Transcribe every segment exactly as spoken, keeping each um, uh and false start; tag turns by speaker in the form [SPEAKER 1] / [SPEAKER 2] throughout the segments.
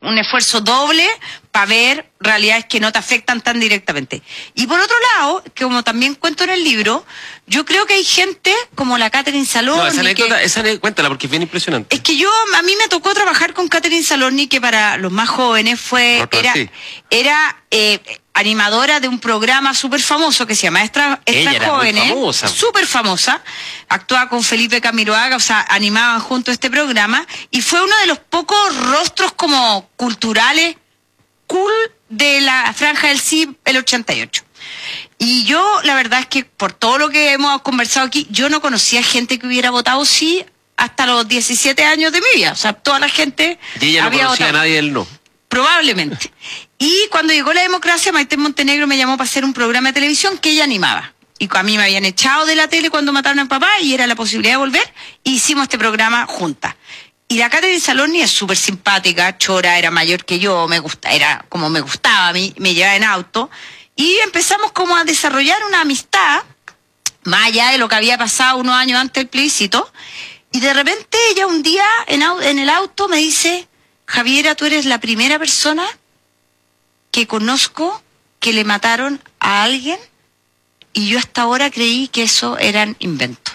[SPEAKER 1] un esfuerzo doble para ver realidades que no te afectan tan directamente. Y por otro lado, que como también cuento en el libro, yo creo que hay gente como la Catherine Salorni.
[SPEAKER 2] No, esa anécdota,
[SPEAKER 1] que,
[SPEAKER 2] esa anécdota, cuéntala porque es bien impresionante.
[SPEAKER 1] Es que yo, a mí me tocó trabajar con Catherine Salorni, que para los más jóvenes fue,
[SPEAKER 2] Otro,
[SPEAKER 1] era,
[SPEAKER 2] sí.
[SPEAKER 1] era eh, animadora de un programa súper famoso que se llama Extra,
[SPEAKER 2] Ella
[SPEAKER 1] Extra
[SPEAKER 2] era muy
[SPEAKER 1] Jóvenes.
[SPEAKER 2] famosa.
[SPEAKER 1] Súper famosa. Actuaba con Felipe Camiroaga, o sea, animaban junto este programa. Y fue uno de los pocos rostros como culturales cool de la franja del sí, el ochenta y ocho. Y yo, la verdad es que por todo lo que hemos conversado aquí, yo no conocía gente que hubiera votado sí hasta los diecisiete años de mi vida. O sea, toda la gente
[SPEAKER 2] Y ella no
[SPEAKER 1] había
[SPEAKER 2] conocía
[SPEAKER 1] votado.
[SPEAKER 2] a nadie del no.
[SPEAKER 1] Probablemente. Y cuando llegó la democracia, Maite Montenegro me llamó para hacer un programa de televisión que ella animaba. Y a mí me habían echado de la tele cuando mataron a mi papá y era la posibilidad de volver. Y hicimos este programa juntas. Y la Catherine Salorni es súper simpática, chora, era mayor que yo, me gusta, era como me gustaba a mí, me llevaba en auto. Y empezamos como a desarrollar una amistad, más allá de lo que había pasado unos años antes del plebiscito. Y de repente ella un día en, en el auto me dice, Javiera, tú eres la primera persona que conozco que le mataron a alguien y yo hasta ahora creí que eso eran inventos.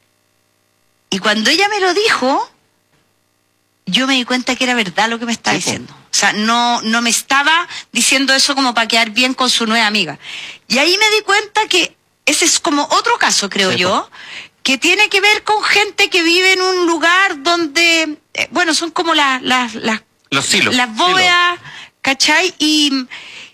[SPEAKER 1] Y cuando ella me lo dijo, yo me di cuenta que era verdad lo que me estaba sí, diciendo. O sea, no, no me estaba diciendo eso como para quedar bien con su nueva amiga. Y ahí me di cuenta que ese es como otro caso, creo sí, yo, que tiene que ver con gente que vive en un lugar donde, eh, bueno, son como las las las
[SPEAKER 2] los silos,
[SPEAKER 1] las bóvedas, ¿cachai? Y,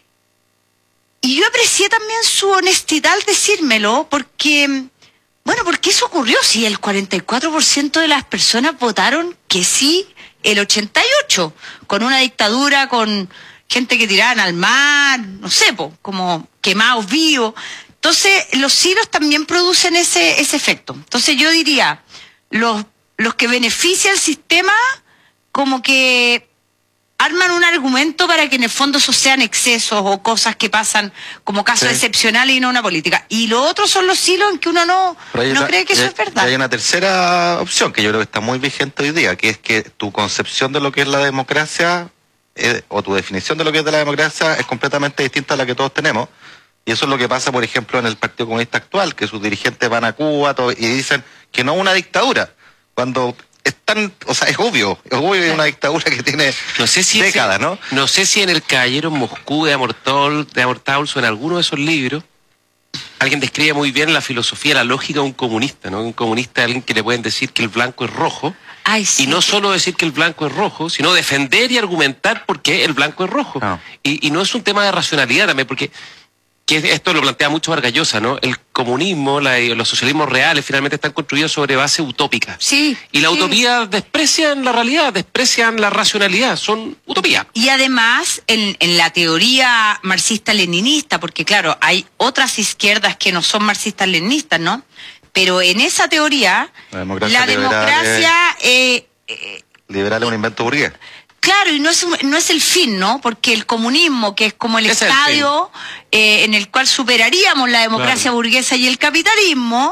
[SPEAKER 1] y yo aprecié también su honestidad al decírmelo, porque, bueno, porque eso ocurrió, si el cuarenta y cuatro por ciento de las personas votaron que sí, el ochenta y ocho, con una dictadura, con gente que tiraban al mar, no sé, po, como quemados vivos. Entonces, los silos también producen ese, ese efecto. Entonces, yo diría, los, los que benefician el sistema, como que arman un argumento para que en el fondo eso sean excesos o cosas que pasan como casos sí. excepcionales y no una política. Y lo otro son los hilos en que uno no, no cree que eso es verdad.
[SPEAKER 3] Hay una tercera opción que yo creo que está muy vigente hoy día, que es que tu concepción de lo que es la democracia eh, o tu definición de lo que es de la democracia es completamente distinta a la que todos tenemos. Y eso es lo que pasa, por ejemplo, en el Partido Comunista actual, que sus dirigentes van a Cuba todo, y dicen que no una dictadura, cuando es tan, o sea, es obvio, es obvio que es una dictadura que tiene
[SPEAKER 2] no sé si
[SPEAKER 3] décadas,
[SPEAKER 2] ese,
[SPEAKER 3] ¿no?
[SPEAKER 2] No sé si en El Caballero en Moscú de Amortol, de Amortaus o en alguno de esos libros, alguien describe muy bien la filosofía, la lógica de un comunista, ¿no? Un comunista es alguien que le pueden decir que el blanco es rojo,
[SPEAKER 1] Ay, sí,
[SPEAKER 2] y no
[SPEAKER 1] sí.
[SPEAKER 2] solo decir que el blanco es rojo, sino defender y argumentar por qué el blanco es rojo.
[SPEAKER 3] No.
[SPEAKER 2] Y, y no es un tema de racionalidad también, porque que esto lo plantea mucho Vargas Llosa, ¿no? El comunismo, la, los socialismos reales finalmente están construidos sobre base utópica.
[SPEAKER 1] Sí.
[SPEAKER 2] Y la
[SPEAKER 1] sí.
[SPEAKER 2] utopía desprecian la realidad, desprecian la racionalidad, son utopía.
[SPEAKER 1] Y además, en, en la teoría marxista-leninista, porque claro, hay otras izquierdas que no son marxistas-leninistas, ¿no? Pero en esa teoría,
[SPEAKER 3] la democracia,
[SPEAKER 1] la democracia eh, eh,
[SPEAKER 3] liberal es un invento burgués.
[SPEAKER 1] Claro, y no es, no es el fin, ¿no? Porque el comunismo, que es como el
[SPEAKER 2] es
[SPEAKER 1] estadio el eh, en el cual superaríamos la democracia claro. burguesa y el capitalismo,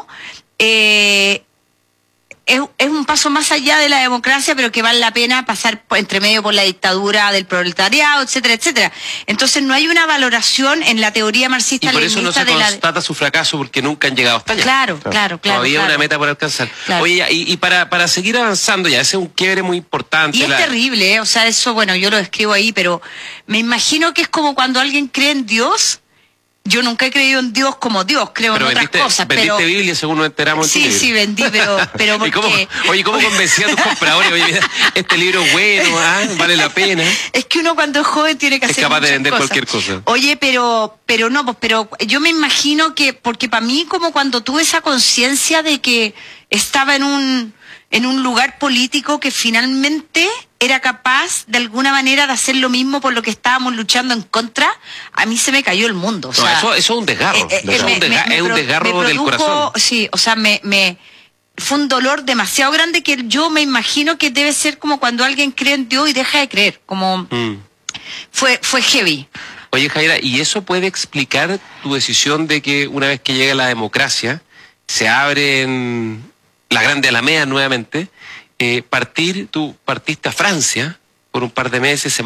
[SPEAKER 1] eh, es, es un paso más allá de la democracia, pero que vale la pena pasar por, entre medio por la dictadura del proletariado, etcétera, etcétera. Entonces no hay una valoración en la teoría marxista-leninista.
[SPEAKER 2] Y por eso no se
[SPEAKER 1] de
[SPEAKER 2] constata
[SPEAKER 1] la...
[SPEAKER 2] su fracaso, porque nunca han llegado hasta allá.
[SPEAKER 1] Claro, claro, claro.
[SPEAKER 2] Todavía
[SPEAKER 1] claro.
[SPEAKER 2] una meta por alcanzar.
[SPEAKER 1] Claro.
[SPEAKER 2] Oye, y, y para, para seguir avanzando ya, ese es un quiebre muy importante.
[SPEAKER 1] Y es
[SPEAKER 2] la...
[SPEAKER 1] terrible, ¿eh? O sea, eso, bueno, yo lo escribo ahí, pero me imagino que es como cuando alguien cree en Dios. Yo nunca he creído en Dios como Dios, creo
[SPEAKER 2] pero
[SPEAKER 1] en otras
[SPEAKER 2] vendiste,
[SPEAKER 1] cosas.
[SPEAKER 2] vendiste
[SPEAKER 1] pero
[SPEAKER 2] Biblia, según nos enteramos.
[SPEAKER 1] Sí, sí, vendí, pero, pero porque...
[SPEAKER 2] ¿Y cómo, oye, ¿cómo convencí a tus compradores? Oye, mira, este libro es bueno, ¿ah? Vale la pena.
[SPEAKER 1] Es que uno cuando es joven tiene que
[SPEAKER 2] es
[SPEAKER 1] hacer
[SPEAKER 2] capaz de vender
[SPEAKER 1] cosas.
[SPEAKER 2] cualquier cosa.
[SPEAKER 1] Oye, pero, pero no, pues, pero yo me imagino que, porque para mí como cuando tuve esa conciencia de que estaba en un, en un lugar político que finalmente era capaz de alguna manera de hacer lo mismo por lo que estábamos luchando en contra, a mí se me cayó el mundo. O sea,
[SPEAKER 2] no, eso, eso es un desgarro,
[SPEAKER 1] eh, eh,
[SPEAKER 2] eso
[SPEAKER 1] me,
[SPEAKER 2] es un, desga
[SPEAKER 1] me,
[SPEAKER 2] es un desgarro
[SPEAKER 1] me produjo,
[SPEAKER 2] del corazón.
[SPEAKER 1] Sí, o sea, me, me fue un dolor demasiado grande que yo me imagino que debe ser como cuando alguien cree en Dios y deja de creer, como mm. fue, fue heavy.
[SPEAKER 2] Oye, Jaira, ¿y eso puede explicar tu decisión de que una vez que llega la democracia, se abren las grandes alamedas nuevamente, eh, partir, tú partiste a Francia por un par de meses,